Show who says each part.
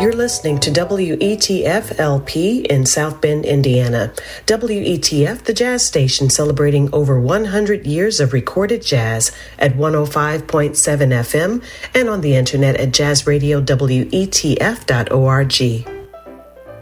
Speaker 1: You're listening to WETF LP in South Bend, Indiana. WETF, the jazz station celebrating over 100 years of recorded jazz at 105.7 FM and on the internet at jazzradiowetf.org.